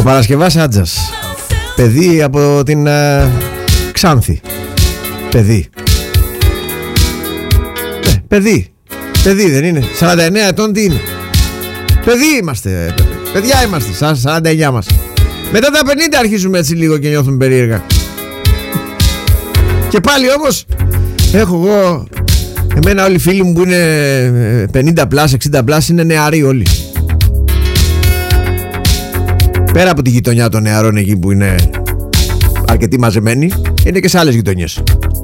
Παρασκευάς Άτζας. Παιδί από την Ξάνθη. Παιδί. Παιδί. Παιδί δεν είναι? 49 ετών τι είναι? Παιδί είμαστε. Παιδιά είμαστε. Σαν 49 μας. Μετά τα 50 αρχίζουμε έτσι λίγο και νιώθουμε περίεργα. Και πάλι όμως έχω εγώ, εμένα όλοι οι φίλοι μου που είναι 50+, 60+, είναι νεαροί όλοι. Πέρα από τη γειτονιά των νεαρών εκεί που είναι αρκετοί μαζεμένοι, είναι και σε άλλες γειτονιές.